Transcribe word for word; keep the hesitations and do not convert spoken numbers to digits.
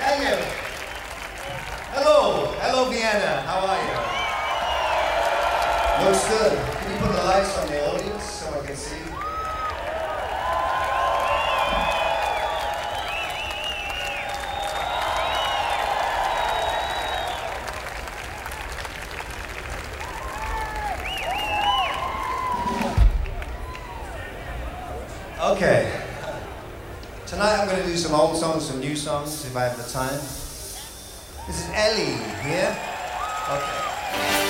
Thank you. Hello, hello Vienna. How are you? Looks good. Can you put the lights on the audience so I can see? Okay. Tonight I'm going to do some old songs, some new songs, if I have the time. This is Ellie here. Okay.